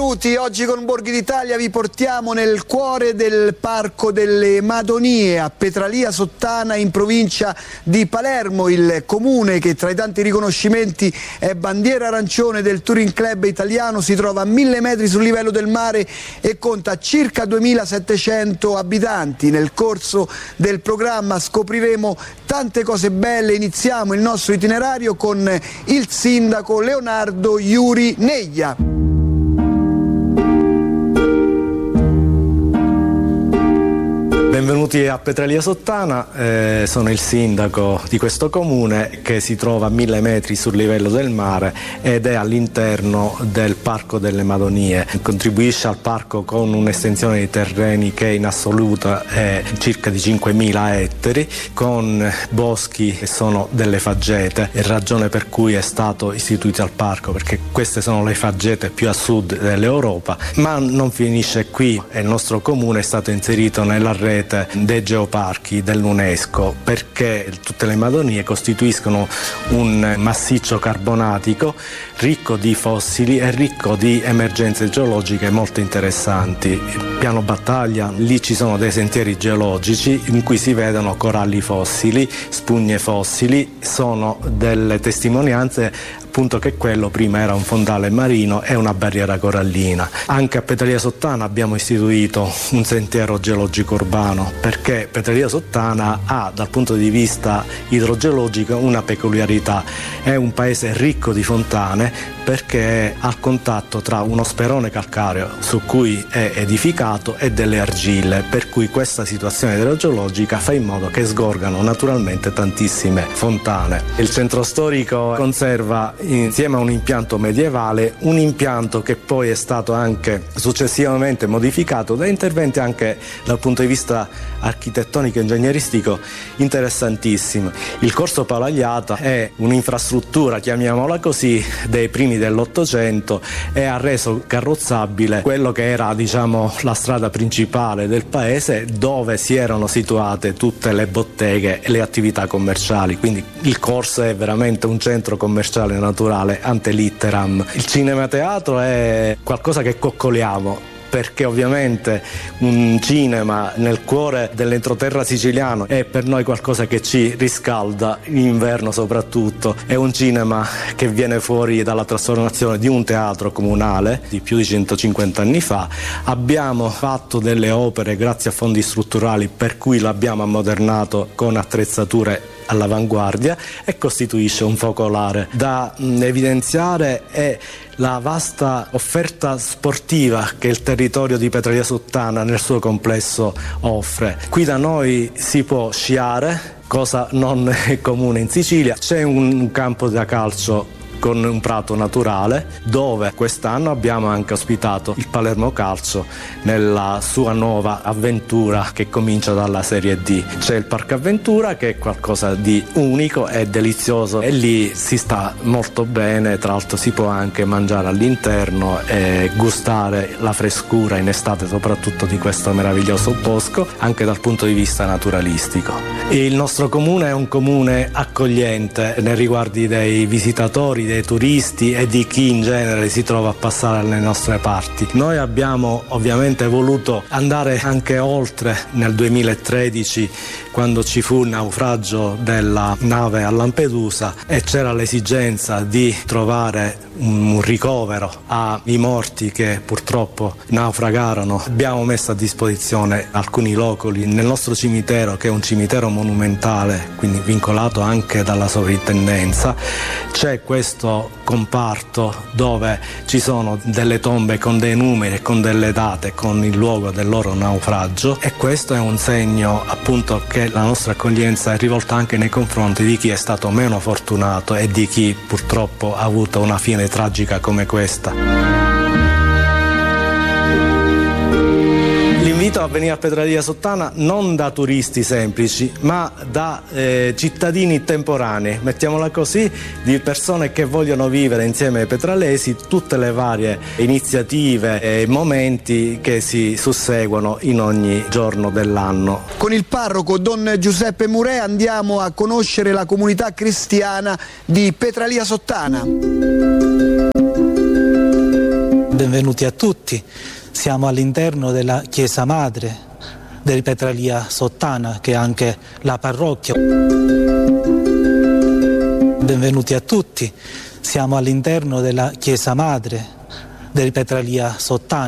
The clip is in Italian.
benvenuti. Oggi con Borghi d'Italia vi portiamo nel cuore del Parco delle Madonie, a Petralia Sottana, in provincia di Palermo, il comune che tra i tanti riconoscimenti è bandiera arancione del Touring Club italiano, si trova a 1000 metri sul livello del mare e conta circa 2700 abitanti. Nel corso del programma scopriremo tante cose belle. Iniziamo il nostro itinerario con il sindaco Leonardo Iuri Neglia. Benvenuti a Petralia Sottana, sono il sindaco di questo comune che si trova a 1000 metri sul livello del mare ed è all'interno del Parco delle Madonie. Contribuisce al parco con un'estensione di terreni che in assoluto è circa di 5.000 ettari, con boschi che sono delle faggete, ragione per cui è stato istituito al parco, perché queste sono le faggete più a sud dell'Europa. Ma non finisce qui, il nostro comune è stato inserito nella rete dei geoparchi dell'UNESCO, perché tutte le Madonie costituiscono un massiccio carbonatico ricco di fossili e ricco di emergenze geologiche molto interessanti. Piano Battaglia, lì ci sono dei sentieri geologici in cui si vedono coralli fossili, spugne fossili, sono delle testimonianze appunto che quello prima era un fondale marino e una barriera corallina. Anche a Petralia Sottana abbiamo istituito un sentiero geologico urbano, perché Petralia Sottana ha dal punto di vista idrogeologico una peculiarità: è un paese ricco di fontane perché è al contatto tra uno sperone calcareo su cui è edificato e delle argille, per cui questa situazione idrogeologica fa in modo che sgorgano naturalmente tantissime fontane. Il centro storico conserva, insieme a un impianto medievale, un impianto che poi è stato anche successivamente modificato da interventi anche dal punto di vista architettonico e ingegneristico interessantissimi. Il Corso Palagliata è un'infrastruttura, chiamiamola così, dei primi dell'Ottocento e ha reso carrozzabile quello che era, diciamo, la strada principale del paese, dove si erano situate tutte le botteghe e le attività commerciali. Quindi il corso è veramente un centro commerciale naturale ante litteram. Il cinema teatro è qualcosa che coccoliamo, perché ovviamente un cinema nel cuore dell'entroterra siciliano è per noi qualcosa che ci riscalda in inverno soprattutto. È un cinema che viene fuori dalla trasformazione di un teatro comunale di più di 150 anni fa. Abbiamo fatto delle opere grazie a fondi strutturali, per cui l'abbiamo ammodernato con attrezzature all'avanguardia e costituisce un focolare. Da evidenziare è la vasta offerta sportiva che il territorio di Petralia Sottana nel suo complesso offre. Qui da noi si può sciare, cosa non comune in Sicilia. C'è un campo da calcio con un prato naturale, dove quest'anno abbiamo anche ospitato il Palermo Calcio nella sua nuova avventura che comincia dalla Serie D. C'è il Parco Avventura, che è qualcosa di unico e delizioso, e lì si sta molto bene. Tra l'altro si può anche mangiare all'interno e gustare la frescura in estate soprattutto di questo meraviglioso bosco, anche dal punto di vista naturalistico. Il nostro comune è un comune accogliente nei riguardi dei visitatori, dei turisti e di chi in genere si trova a passare alle nostre parti. Noi abbiamo ovviamente voluto andare anche oltre nel 2013, quando ci fu il naufragio della nave a Lampedusa e c'era l'esigenza di trovare un ricovero ai morti che purtroppo naufragarono. Abbiamo messo a disposizione alcuni loculi nel nostro cimitero, che è un cimitero monumentale, quindi vincolato anche dalla sovrintendenza. C'è questo comparto dove ci sono delle tombe con dei numeri e con delle date, con il luogo del loro naufragio, e questo è un segno appunto che la nostra accoglienza è rivolta anche nei confronti di chi è stato meno fortunato e di chi purtroppo ha avuto una fine tragica come questa. L'invito a venire a Petralia Sottana non da turisti semplici, ma da cittadini temporanei, mettiamola così, di persone che vogliono vivere insieme ai petralesi tutte le varie iniziative e momenti che si susseguono in ogni giorno dell'anno. Con il parroco Don Giuseppe Murè andiamo a conoscere la comunità cristiana di Petralia Sottana. Benvenuti a tutti, siamo all'interno della chiesa madre di Petralia Sottana, che è anche la parrocchia. Benvenuti a tutti, siamo all'interno della chiesa madre di Petralia Sottana.